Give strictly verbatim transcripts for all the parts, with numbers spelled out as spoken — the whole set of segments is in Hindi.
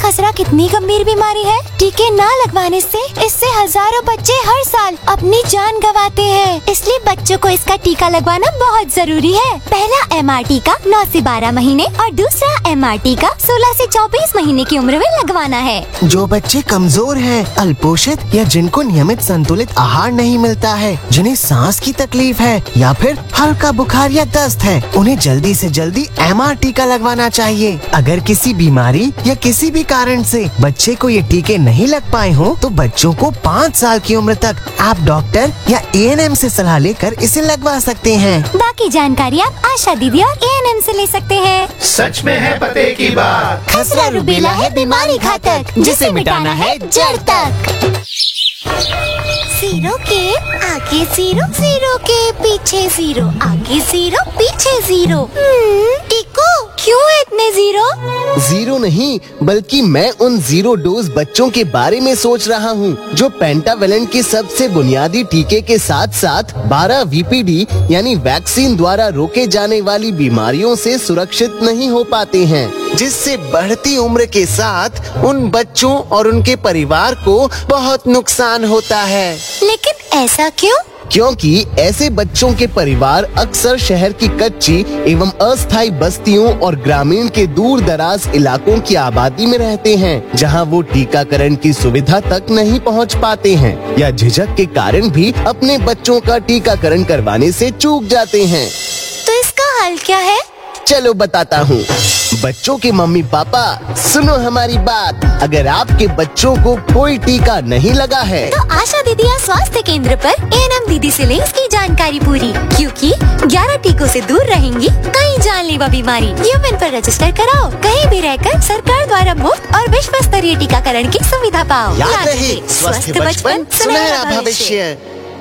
खसरा कितनी गंभीर बीमारी है। टीके न लगवाने से इससे हजारों बच्चे हर साल अपनी जान गंवाते हैं। इसलिए बच्चों को इसका टीका लगवाना बहुत जरूरी है। पहला एम आर टीका नौ से बारह महीने और दूसरा एम आर टीका सोलह से चौबीस महीने की उम्र में लगवाना है। जो बच्चे कमजोर हैं, अल्पोषित या जिनको नियमित संतुलित आहार नहीं मिलता है, जिन्हें सांस की तकलीफ है या फिर हल्का बुखार या दस्त है, उन्हें जल्दी से जल्दी एम आर टीका लगवाना चाहिए। अगर किसी बीमारी या किसी भी कारण से बच्चे को ये टीके नहीं लग पाए हो तो बच्चों को पाँच साल की उम्र तक आप डॉक्टर या ए एन एम से सलाह लेकर इसे लगवा सकते हैं। बाकी जानकारी आप आशा दीदी और ए एन एम से ले सकते हैं। सच में है पते की बात। खसरा रूबेला है बीमारी घातक, जिसे मिटाना है जड़ तक। जीरो के आगे जीरो, जीरो के पीछे जीरो, आगे जीरो पीछे जीरो। टीको क्यों है इतने जीरो? जीरो नहीं, बल्कि मैं उन जीरो डोज बच्चों के बारे में सोच रहा हूँ जो पेंटावेलेंट के सबसे बुनियादी टीके के साथ साथ बारह वी पी डी यानी वैक्सीन द्वारा रोके जाने वाली बीमारियों से सुरक्षित नहीं हो पाते हैं, जिससे बढ़ती उम्र के साथ उन बच्चों और उनके परिवार को बहुत नुकसान होता है। लेकिन ऐसा क्यों? क्योंकि ऐसे बच्चों के परिवार अक्सर शहर की कच्ची एवं अस्थायी बस्तियों और ग्रामीण के दूर दराज इलाकों की आबादी में रहते हैं, जहां वो टीकाकरण की सुविधा तक नहीं पहुंच पाते हैं या झिझक के कारण भी अपने बच्चों का टीकाकरण करवाने से चूक जाते हैं। तो इसका हल क्या है? चलो बताता हूँ। बच्चों के मम्मी पापा सुनो हमारी बात। अगर आपके बच्चों को कोई टीका नहीं लगा है तो आशा दीदी या स्वास्थ्य केंद्र पर ए एन एम दीदी से ले इसकी जानकारी पूरी, क्योंकि ग्यारह टीकों से दूर रहेंगी कई जानलेवा बीमारी। यूएन पर रजिस्टर कराओ, कहीं भी रहकर सरकार द्वारा मुफ्त और विश्व स्तरीय टीकाकरण की सुविधा पाओ। याद रहे, स्वस्थ बचपन सुनहरा भविष्य।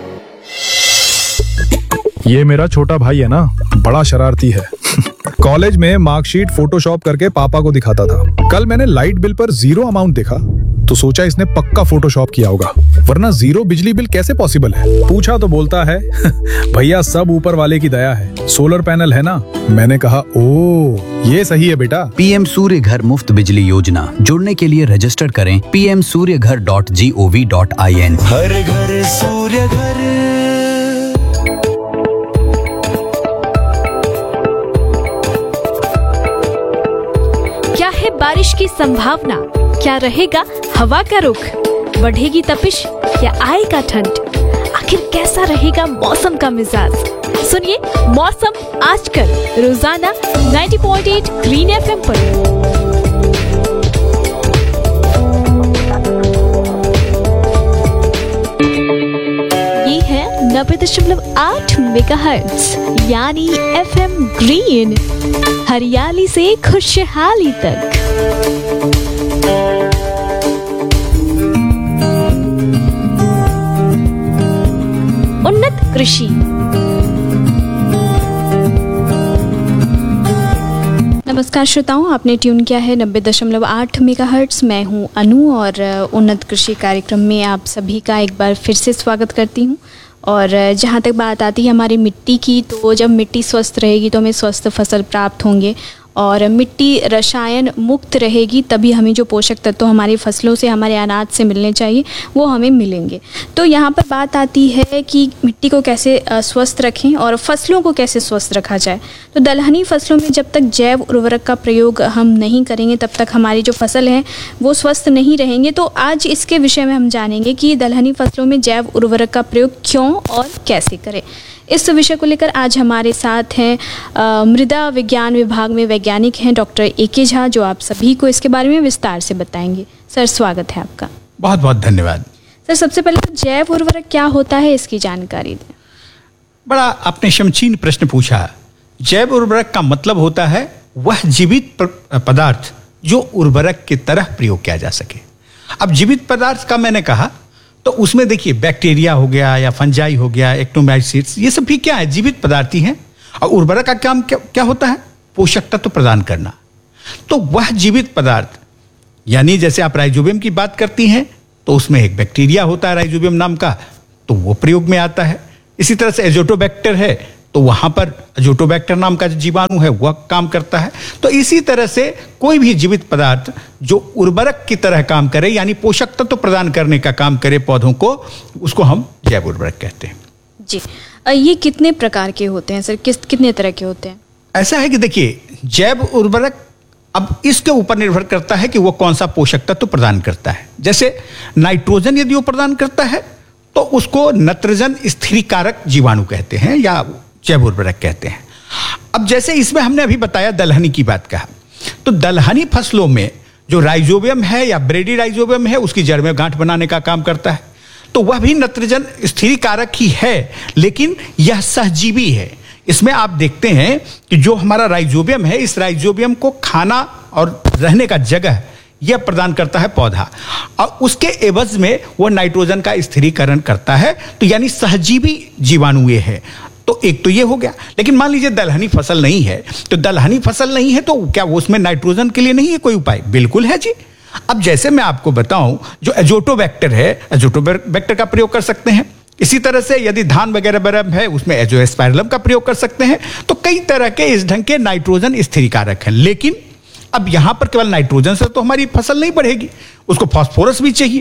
ये मेरा छोटा भाई है ना, बड़ा शरारती है। कॉलेज में मार्कशीट फोटोशॉप करके पापा को दिखाता था। कल मैंने लाइट बिल पर जीरो अमाउंट देखा तो सोचा इसने पक्का फोटोशॉप किया होगा, वरना जीरो बिजली बिल कैसे पॉसिबल है। पूछा तो बोलता है भैया सब ऊपर वाले की दया है, सोलर पैनल है ना। मैंने कहा ओ ये सही है बेटा। पी एम सूर्य घर मुफ्त बिजली योजना, जुड़ने के लिए रजिस्टर करें पी एम सूर्य घर dot G O V dot I N. हर घर सूर्य घर। क्या है बारिश की संभावना? क्या रहेगा हवा का रुख? बढ़ेगी तपिश या आएगा ठंड? आखिर कैसा रहेगा मौसम का मिजाज? सुनिए मौसम आजकल रोजाना नब्बे पॉइंट आठ ग्रीन एफ एम पर। ये है नब्बे दशमलव आठ मेगाहर्ट्ज यानी एफ एम ग्रीन, हरियाली से खुशहाली तक। उन्नत कृषि। नमस्कार श्रोताओं, आपने ट्यून किया है नब्बे दशमलव आठ मेगाहर्ट्ज। मैं हूं अनु और उन्नत कृषि कार्यक्रम में आप सभी का एक बार फिर से स्वागत करती हूं। और जहाँ तक बात आती है हमारी मिट्टी की, तो जब मिट्टी स्वस्थ रहेगी तो हमें स्वस्थ फसल प्राप्त होंगे, और मिट्टी रसायन मुक्त रहेगी तभी हमें जो पोषक तत्व हमारी फसलों से, हमारे अनाज से मिलने चाहिए वो हमें मिलेंगे। तो यहाँ पर बात आती है कि मिट्टी को कैसे स्वस्थ रखें और फसलों को कैसे स्वस्थ रखा जाए। तो दलहनी फसलों में जब तक जैव उर्वरक का प्रयोग हम नहीं करेंगे तब तक हमारी जो फसल है वो स्वस्थ नहीं रहेंगे। तो आज इसके विषय में हम जानेंगे कि दलहनी फसलों में जैव उर्वरक का प्रयोग क्यों और कैसे करें। इस विषय को लेकर आज हमारे साथ हैं मृदा विज्ञान विभाग में वैज्ञानिक हैं डॉक्टर ए के झा, जो आप सभी को इसके बारे में विस्तार से बताएंगे। सर स्वागत है आपका। बहुत बहुत धन्यवाद। सर सबसे पहले तो जैव उर्वरक क्या होता है, इसकी जानकारी दें। बड़ा आपने शमचीन प्रश्न पूछा। जैव उर्वरक का मतलब होता है वह जीवित पदार्थ जो उर्वरक की तरह प्रयोग किया जा सके। अब जीवित पदार्थ का मैंने कहा तो उसमें देखिए बैक्टीरिया हो गया या फंजाई हो गया, एक्टोमाइसीट्स, ये सब भी क्या है, जीवित पदार्थ ही हैं। और उर्वरक का काम क्या, क्या होता है, पोषक तत्व प्रदान करना। तो वह जीवित पदार्थ यानी जैसे आप राइजोबियम की बात करती हैं तो उसमें एक बैक्टीरिया होता है राइजोबियम नाम का, तो वो प्रयोग में आता है। इसी तरह से एजोटोबैक्टर है तो वहां पर अजोटोबैक्टर नाम का जो जीवाणु है वह काम करता है। तो इसी तरह से कोई भी जीवित पदार्थ जो उर्वरक की तरह काम करे, यानी पोषक तत्व तो प्रदान करने का काम करे पौधों को, उसको हम जैव उर्वरक कहते हैं। जी, ये कितने प्रकार के होते हैं सर, किस कितने तरह के होते हैं? ऐसा है कि देखिए, जैव उर्वरक अब इसके ऊपर निर्भर करता है कि वो कौन सा पोषक तत्व तो प्रदान करता है। जैसे नाइट्रोजन यदि वो प्रदान करता है तो उसको नत्रजन स्थिरीकारक जीवाणु कहते हैं या जैव उर्वरक कहते हैं। अब जैसे इसमें हमने अभी बताया दलहनी की बात कहा, तो दलहनी फसलों में जो राइजोबियम है या ब्रेडी राइजोबियम है, उसकी जड़ में गांठ बनाने का काम करता है, तो वह भी नत्रजन स्थिरीकारक ही है, लेकिन यह सहजीवी है। इसमें आप देखते हैं कि जो हमारा राइजोबियम है, इस राइजोबियम को खाना और रहने का जगह यह प्रदान करता है पौधा, और उसके एवज में वह नाइट्रोजन का स्थिरीकरण करता है। तो यानी सहजीवी जीवाणु ये है। तो एक तो ये हो गया। लेकिन मान लीजिए दलहनी फसल नहीं है, तो दलहनी फसल नहीं है तो क्या उसमें नाइट्रोजन के लिए नहीं है कोई उपाय? बिल्कुल है जी। अब जैसे मैं आपको बताऊं, जो एजोटोबैक्टर है, एजोटोबैक्टर का प्रयोग कर सकते हैं। इसी तरह से यदि धान वगैरह वगैरह है, उसमें एजोस्पाइरलम का प्रयोग कर सकते हैं। तो कई तरह के इस ढंग के नाइट्रोजन स्थिरीकारक हैं। लेकिन अब यहां पर केवल नाइट्रोजन से तो हमारी फसल नहीं बढ़ेगी, उसको फास्फोरस भी चाहिए।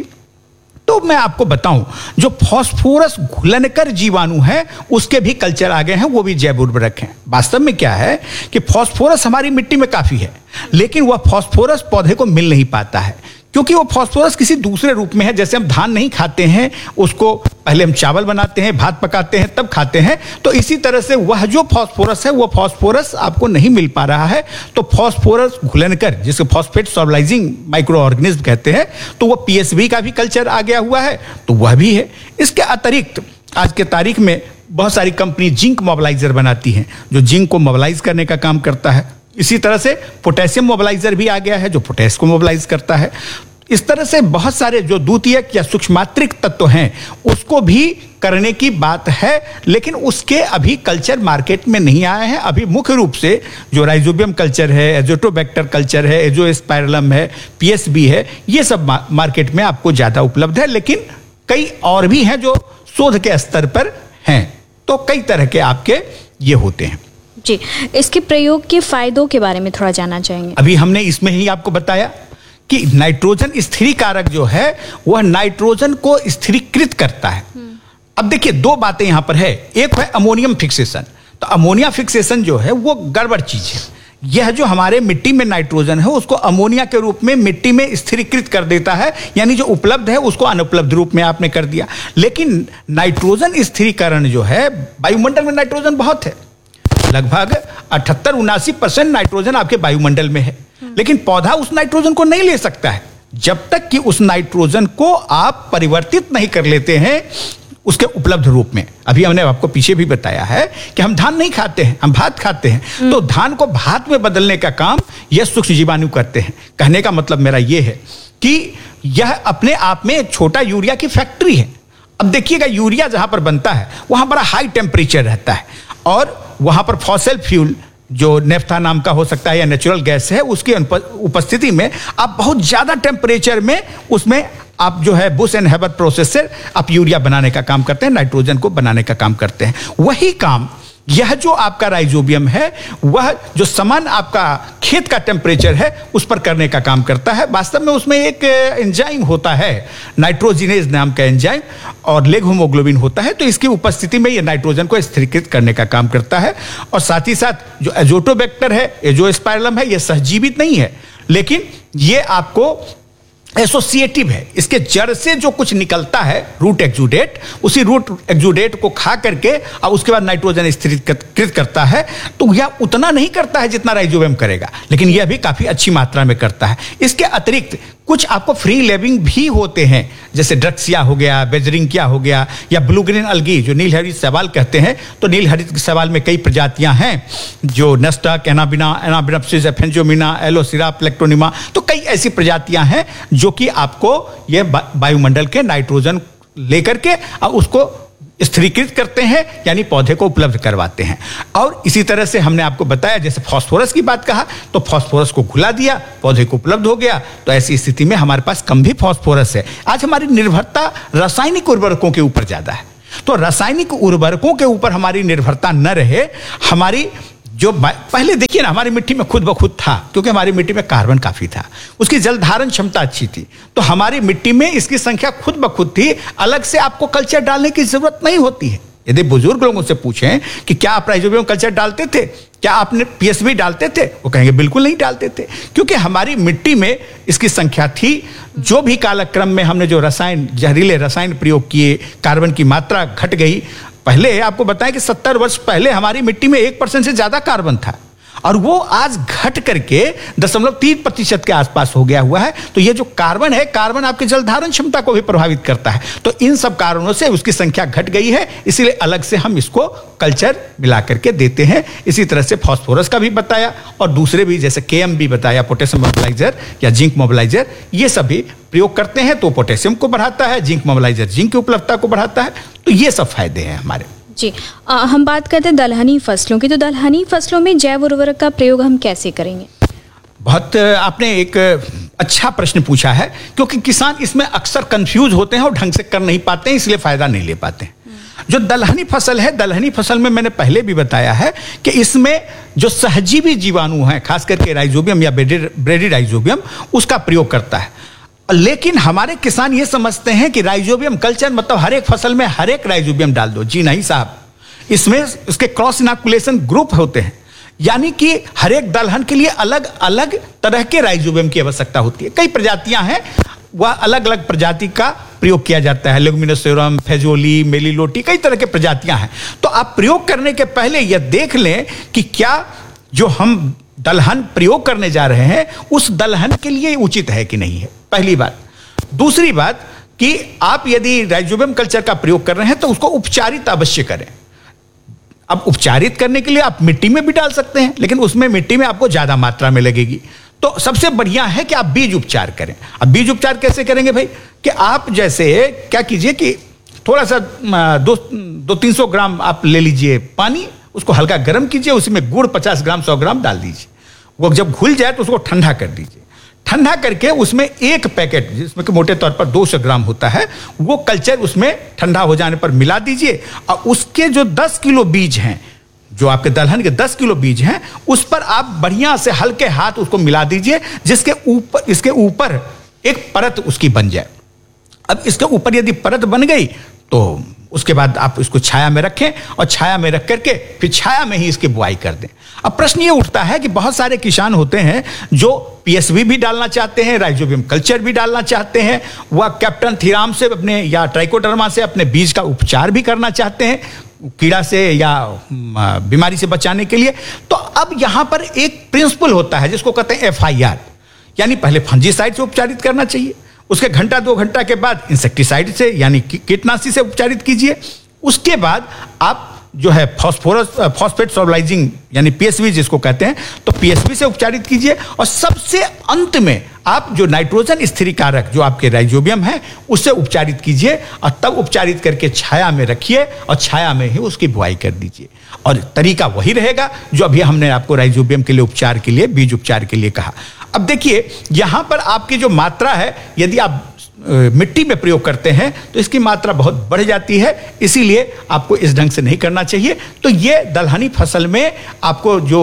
तो मैं आपको बताऊं, जो फास्फोरस घुलनकर जीवाणु है उसके भी कल्चर आ गए हैं, वो भी जैव उर्वरक हैं। वास्तव में क्या है कि फास्फोरस हमारी मिट्टी में काफी है, लेकिन वह फास्फोरस पौधे को मिल नहीं पाता है, क्योंकि वो फास्फोरस किसी दूसरे रूप में है। जैसे हम धान नहीं खाते हैं, उसको पहले हम चावल बनाते हैं, भात पकाते हैं, तब खाते हैं। तो इसी तरह से वह जो फास्फोरस है, वो फास्फोरस आपको नहीं मिल पा रहा है। तो फास्फोरस घुलनकर, जिसको फॉस्फेट सॉल्युलाइजिंग माइक्रो ऑर्गेनिज्म कहते हैं, तो वह पीएसवी का भी कल्चर आ गया हुआ है, तो वह भी है। इसके अतिरिक्त आज के तारीख में बहुत सारी कंपनी जिंक मोबिलाइजर बनाती हैं, जो जिंक को मोबिलाइज करने का काम करता है। इसी तरह से पोटेशियम मोबिलाइजर भी आ गया है, जो पोटेश को मोबिलाइज करता है। इस तरह से बहुत सारे जो द्वितीयक या सूक्ष्मात्रिक तत्व हैं, उसको भी करने की बात है, लेकिन उसके अभी कल्चर मार्केट में नहीं आए हैं। अभी मुख्य रूप से जो राइजोबियम कल्चर है, एजोटोबैक्टर कल्चर है, एजोस्पाइरलम है, पीएसबी है, ये सब मार्केट में आपको ज्यादा उपलब्ध है। लेकिन कई और भी हैं जो शोध के स्तर पर हैं। तो कई तरह के आपके ये होते हैं जी। इसके प्रयोग के फायदों के बारे में थोड़ा जानना चाहेंगे। अभी हमने इसमें ही आपको बताया कि नाइट्रोजन स्थिरीकारक जो है वह नाइट्रोजन को स्थिरीकृत करता है। अब देखिए, दो बातें यहां पर है। एक है अमोनियम फिक्सेशन। तो अमोनिया फिक्सेशन जो है वो गड़बड़ चीज है। यह जो हमारे मिट्टी में नाइट्रोजन है उसको अमोनिया के रूप में मिट्टी में स्थिरीकृत कर देता है, यानी जो उपलब्ध है उसको अनुपलब्ध रूप में आपने कर दिया। लेकिन नाइट्रोजन स्थिरीकरण जो है, वायुमंडल में नाइट्रोजन बहुत है, लगभग अठहत्तर उनासी परसेंट नाइट्रोजन आपके वायुमंडल में है, लेकिन पौधा उस नाइट्रोजन को नहीं ले सकता है जब तक कि उस नाइट्रोजन को आप परिवर्तित नहीं कर लेते हैं उसके उपलब्ध रूप में। अभी हमने आपको पीछे भी बताया है कि हम धान नहीं खाते हैं, हम भात खाते हैं। तो धान को भात में बदलने का काम यह सूक्ष्म जीवाणु करते हैं। कहने का मतलब मेरा यह है कि यह अपने आप में एक छोटा यूरिया की फैक्ट्री है। अब देखिएगा, यूरिया जहां पर बनता है वहां बड़ा हाई टेम्परेचर रहता है, और वहां पर फॉसिल फ्यूल जो नेफ्था नाम का हो सकता है या नेचुरल गैस है, उसकी उपस्थिति में आप बहुत ज्यादा टेम्परेचर में उसमें आप जो है बुश एंड हेबर प्रोसेस से आप यूरिया बनाने का काम करते हैं, नाइट्रोजन को बनाने का काम करते हैं। वही काम यह जो आपका राइजोबियम है, वह जो समान आपका खेत का टेम्परेचर है उस पर करने का काम करता है। वास्तव में उसमें एक एंजाइम होता है, नाइट्रोजिनेज नाम का एंजाइम, और लेग होमोग्लोबिन होता है। तो इसकी उपस्थिति में यह नाइट्रोजन को स्थिरीकृत करने का काम करता है। और साथ ही साथ जो एजोटोबैक्टर है, एजोस्पाइरलम है, यह सहजीवित नहीं है, लेकिन ये आपको एसोसिएटिव है। इसके जड़ से जो कुछ निकलता है, रूट एक्सुडेट, उसी रूट एक्सुडेट को खा करके और उसके बाद नाइट्रोजन स्थिरीकृत करता है। तो यह उतना नहीं करता है जितना राइजोबियम करेगा, लेकिन यह भी काफी अच्छी मात्रा में करता है। इसके अतिरिक्त कुछ आपको फ्री लेविंग भी होते हैं, जैसे ड्रक्सिया हो गया, बेजरिंकिया हो गया, या ब्लू ग्रीन अलगी जो नील हरित शैवाल कहते हैं। तो नील हरित शैवाल में कई प्रजातियां हैं, जो नस्टक, एनाबिना, एनाबिनप्सिस, एफेंजोमिना, एलोसिरा, प्लेक्टोनिमा। तो कई ऐसी प्रजातियां हैं जो कि आपको ये वायुमंडल के नाइट्रोजन लेकर के और उसको स्थिरीकृत करते हैं, यानी पौधे को उपलब्ध करवाते हैं। और इसी तरह से हमने आपको बताया, जैसे फास्फोरस की बात कहा, तो फास्फोरस को घुला दिया, पौधे को उपलब्ध हो गया। तो ऐसी स्थिति में हमारे पास कम भी फास्फोरस है। आज हमारी निर्भरता रासायनिक उर्वरकों के ऊपर ज्यादा है, तो रासायनिक उर्वरकों के ऊपर हमारी निर्भरता न रहे, हमारी जो पहले देखिए ना, हमारी मिट्टी में खुद ब खुद था, क्योंकि हमारी मिट्टी में कार्बन काफी था, उसकी जल धारण क्षमता अच्छी थी, तो हमारी मिट्टी में इसकी संख्या खुद ब खुद थी, अलग से आपको कल्चर डालने की जरूरत नहीं होती है। यदि बुजुर्ग लोगों से पूछें कि क्या आप राइजोबियम कल्चर डालते थे, क्या आपने पीएसबी डालते थे, वो कहेंगे बिल्कुल नहीं डालते थे, क्योंकि हमारी मिट्टी में इसकी संख्या थी। जो भी कालक्रम में हमने जो रसायन, जहरीले रसायन प्रयोग किए, कार्बन की मात्रा घट गई। पहले आपको बताएं कि सत्तर वर्ष पहले हमारी मिट्टी में एक परसेंट से ज्यादा कार्बन था, और वो आज घट करके दशमलव तीन प्रतिशत के आसपास हो गया हुआ है। तो ये जो कार्बन है, कार्बन आपके जल धारण क्षमता को भी प्रभावित करता है। तो इन सब कारणों से उसकी संख्या घट गई है, इसीलिए अलग से हम इसको कल्चर मिला करके देते हैं। इसी तरह से फास्फोरस का भी बताया, और दूसरे भी जैसे केएम भी बताया, पोटेशियम मोबिलाइजर या जिंक मोबिलाइजर, ये सभी प्रयोग करते हैं तो पोटेशियम को बढ़ाता है, जिंक मोबिलाइजर जिंक की उपलब्धता को बढ़ाता है। तो ये सब फायदे हैं हमारे। जी, आ, हम बात करते हैं दलहनी फसलों की, तो दलहनी फसलों में जैव उर्वरक का प्रयोग हम कैसे करेंगे? बहुत आपने एक अच्छा प्रश्न पूछा है, क्योंकि किसान इसमें अक्सर कंफ्यूज होते हैं और ढंग से कर नहीं पाते हैं, इसलिए फायदा नहीं ले पाते हैं। जो दलहनी फसल है, दलहनी फसल में मैंने पहले भी बताया है कि इसमें जो सहजीवी जीवाणु हैं, खास करके राइजोबियम या ब्रेडी राइजोबियम, उसका प्रयोग करता है। लेकिन हमारे किसान ये समझते हैं कि राइजोबियम कल्चर मतलब हर एक फसल में हर एक राइजोबियम डाल दो। जी नहीं साहब, इसमें इसके क्रॉस इनोकुलेशन ग्रुप होते हैं, यानी कि हर एक दलहन के लिए अलग अलग तरह के राइजोबियम की आवश्यकता होती है। कई प्रजातियां हैं, वह अलग अलग प्रजाति का प्रयोग किया जाता है, लेगुमिनोसेरम, फेजोली, मेलिलोटी, कई तरह के प्रजातियां हैं। तो आप प्रयोग करने के पहले यह देख लें कि क्या जो हम दलहन प्रयोग करने जा रहे हैं उस दलहन के लिए उचित है कि नहीं है, पहली बात। दूसरी बात कि आप यदि राइजोबियम कल्चर का प्रयोग कर रहे हैं तो उसको उपचारित अवश्य करें। अब उपचारित करने के लिए आप मिट्टी में भी डाल सकते हैं, लेकिन उसमें मिट्टी में आपको ज्यादा मात्रा में लगेगी। तो सबसे बढ़िया है कि आप बीज उपचार करें। अब बीज उपचार कैसे करेंगे भाई? कि आप जैसे क्या कीजिए कि थोड़ा सा दो दो तीन सौ ग्राम आप ले लीजिए पानी, उसको हल्का गर्म कीजिए, उसमें गुड़ पचास ग्राम सौ ग्राम डाल दीजिए। वो जब घुल जाए तो उसको ठंडा कर दीजिए। ठंडा करके उसमें एक पैकेट, जिसमें कि मोटे तौर पर दो सौ ग्राम होता है, वो कल्चर उसमें ठंडा हो जाने पर मिला दीजिए। और उसके जो दस किलो बीज हैं, जो आपके दलहन के दस किलो बीज हैं, उस पर आप बढ़िया से हल्के हाथ उसको मिला दीजिए, जिसके ऊपर इसके ऊपर एक परत उसकी बन जाए। अब इसके ऊपर यदि परत बन गई तो उसके बाद आप इसको छाया में रखें, और छाया में रख करके फिर छाया में ही इसकी बुआई कर दें। अब प्रश्न ये उठता है कि बहुत सारे किसान होते हैं जो पीएसबी भी डालना चाहते हैं, राइजोबियम कल्चर भी डालना चाहते हैं, वह कैप्टन थीराम से अपने या ट्राइकोडर्मा से अपने बीज का उपचार भी करना चाहते हैं, कीड़ा से या बीमारी से बचाने के लिए। तो अब यहां पर एक प्रिंसिपल होता है जिसको कहते हैं एफ आई आर, यानी पहले फंजीसाइड से उपचारित करना चाहिए, उसके घंटा दो घंटा के बाद इंसेक्टिसाइड से यानी कीटनाशी से उपचारित कीजिए। उसके बाद आप जो है फॉस्फोरस फॉस्फेट सोलबाइजिंग यानी पीएसबी जिसको कहते हैं, तो पीएसबी से उपचारित कीजिए। और सबसे अंत में आप जो नाइट्रोजन स्थिरीकारक जो आपके राइजोबियम है उससे उपचारित कीजिए, और तब उपचारित करके छाया में रखिए और छाया में ही उसकी बुआई कर दीजिए। और तरीका वही रहेगा जो अभी हमने आपको राइजोबियम के लिए उपचार के लिए, बीज उपचार के लिए कहा। अब देखिए यहां पर आपकी जो मात्रा है, यदि आप मिट्टी में प्रयोग करते हैं तो इसकी मात्रा बहुत बढ़ जाती है, इसीलिए आपको इस ढंग से नहीं करना चाहिए। तो ये दलहनी फसल में आपको जो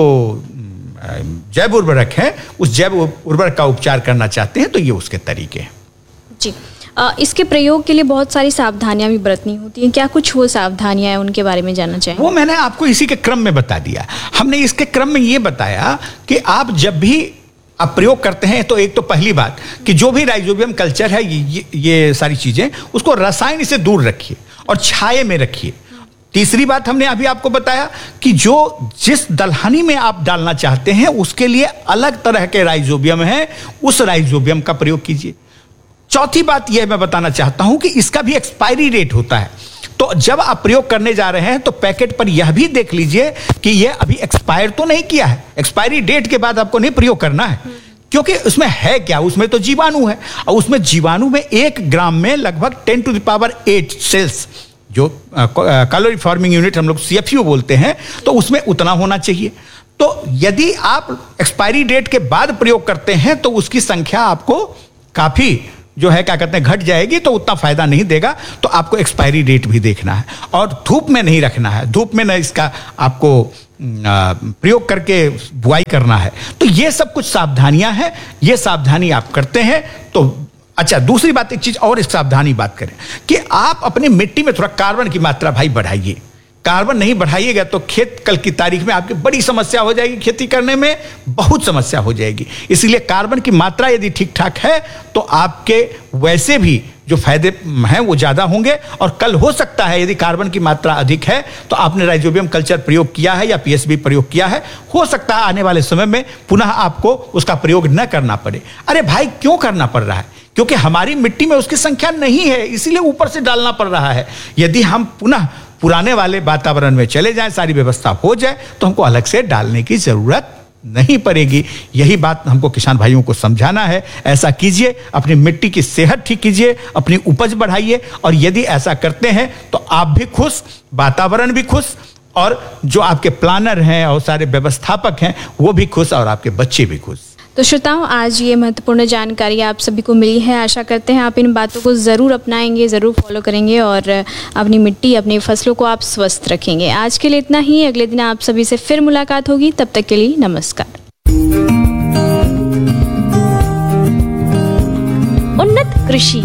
जैव उर्वरक है, उस जैव उर्वरक का उपचार करना चाहते हैं तो ये उसके तरीके हैं। जी, आ, इसके प्रयोग के लिए बहुत सारी सावधानियां भी बरतनी होती हैं, क्या कुछ वो सावधानियां हैं उनके बारे में जानना चाहेंगे? वो मैंने आपको इसी के क्रम में बता दिया। हमने इसके क्रम में ये बताया कि आप जब भी आप प्रयोग करते हैं तो एक तो पहली बात कि जो भी राइजोबियम कल्चर है, ये, ये सारी चीजें उसको रसायन से दूर रखिए और छाये में रखिए। तीसरी बात हमने अभी आपको बताया कि जो जिस दलहनी में आप डालना चाहते हैं उसके लिए अलग तरह के राइजोबियम है, उस राइजोबियम का प्रयोग कीजिए। चौथी बात यह मैं बताना चाहता हूं कि इसका भी एक्सपायरी डेट होता है, तो जब आप प्रयोग करने जा रहे हैं तो पैकेट पर यह भी देख लीजिए कि यह अभी एक्सपायर तो नहीं किया है। एक्सपायरी डेट के बाद आपको नहीं प्रयोग करना है, क्योंकि उसमें है क्या, उसमें तो जीवाणु है, और उसमें जीवाणु में एक ग्राम में लगभग ten to the power eight sales, जो कैलोरी फॉर्मिंग यूनिट हम लोग सी एफ यू बोलते हैं, तो उसमें उतना होना चाहिए। तो यदि आप एक्सपायरी डेट के बाद प्रयोग करते हैं तो उसकी संख्या आपको काफी जो है क्या कहते हैं घट जाएगी तो उतना फायदा नहीं देगा। तो आपको एक्सपायरी डेट भी देखना है और धूप में नहीं रखना है, धूप में न इसका आपको प्रयोग करके बुआई करना है। तो ये सब कुछ सावधानियां हैं, ये सावधानी आप करते हैं तो अच्छा। दूसरी बात, एक चीज और इस सावधानी बात करें कि आप अपनी मिट्टी में थोड़ा कार्बन की मात्रा भाई बढ़ाइए। कार्बन नहीं बढ़ाइएगा तो खेत कल की तारीख में आपकी बड़ी समस्या हो जाएगी, खेती करने में बहुत समस्या हो जाएगी। इसलिए कार्बन की मात्रा यदि ठीक ठाक है तो आपके वैसे भी जो फायदे हैं वो ज्यादा होंगे। और कल हो सकता है यदि कार्बन की मात्रा अधिक है तो आपने राइजोबियम कल्चर प्रयोग किया है या पीएसबी प्रयोग किया है, हो सकता है आने वाले समय में पुनः आपको उसका प्रयोग न करना पड़े। अरे भाई क्यों करना पड़ रहा है? क्योंकि हमारी मिट्टी में उसकी संख्या नहीं है, इसीलिए ऊपर से डालना पड़ रहा है। यदि हम पुनः पुराने वाले वातावरण में चले जाएं, सारी व्यवस्था हो जाए तो हमको अलग से डालने की जरूरत नहीं पड़ेगी। यही बात हमको किसान भाइयों को समझाना है। ऐसा कीजिए, अपनी मिट्टी की सेहत ठीक कीजिए, अपनी उपज बढ़ाइए और यदि ऐसा करते हैं तो आप भी खुश, वातावरण भी खुश और जो आपके प्लानर हैं और सारे व्यवस्थापक हैं वो भी खुश और आपके बच्चे भी खुश। तो श्रोताओं, आज ये महत्वपूर्ण जानकारी आप सभी को मिली है। आशा करते हैं आप इन बातों को ज़रूर अपनाएंगे, ज़रूर फॉलो करेंगे और अपनी मिट्टी, अपनी फसलों को आप स्वस्थ रखेंगे। आज के लिए इतना ही, अगले दिन आप सभी से फिर मुलाकात होगी। तब तक के लिए नमस्कार। उन्नत कृषि।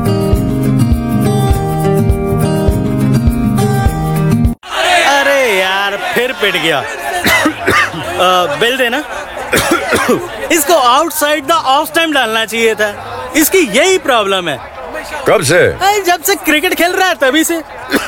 अरे यार फिर पिट गया। आ, बिल देना। इसको आउटसाइड द ऑफ टाइम डालना चाहिए था। इसकी यही प्रॉब्लम है। कब से? जब से क्रिकेट खेल रहा है तभी से।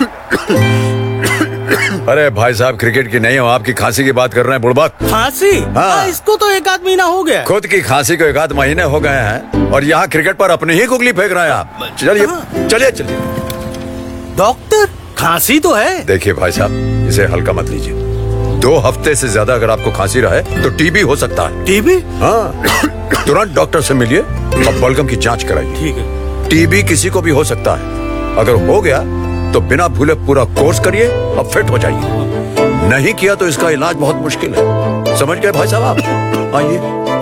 अरे भाई साहब, क्रिकेट की नहीं हो, आपकी खांसी की बात कर रहे हैं बुड़बक। खांसी? हाँ। इसको तो एक आध महीना हो गया। खुद की खांसी को एक आध महीने हो गए हैं और यहाँ क्रिकेट पर अपनी ही कुगली फेंक रहे हैं आप। चलिए चलिए चलिए। डॉक्टर, खांसी तो है। देखिए भाई साहब, इसे हल्का मत लीजिए। दो हफ्ते से ज्यादा अगर आपको खांसी रहे तो टीबी हो सकता है। टीबी? हाँ, तुरंत डॉक्टर से मिलिए और बलगम की जांच कराइए। ठीक है। टीबी किसी को भी हो सकता है। अगर हो गया तो बिना भूले पूरा कोर्स करिए और फिट हो जाइए। नहीं किया तो इसका इलाज बहुत मुश्किल है। समझ गए भाई साहब आप? आइए।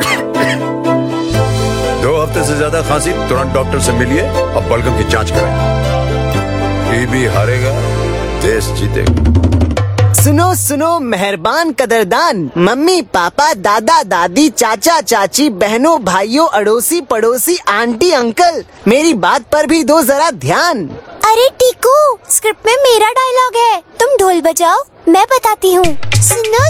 दो हफ्ते से ज्यादा खांसी, तुरंत डॉक्टर से मिलिए और बलगम की जांच कराइए। टीबी हारेगा, देश जीतेगा। सुनो सुनो मेहरबान कदरदान, मम्मी पापा दादा दादी चाचा चाची बहनों भाइयों अड़ोसी पड़ोसी आंटी अंकल, मेरी बात पर भी दो जरा ध्यान। अरे टीकू, स्क्रिप्ट में मेरा डायलॉग है, तुम ढोल बजाओ, मैं बताती हूँ। सुनो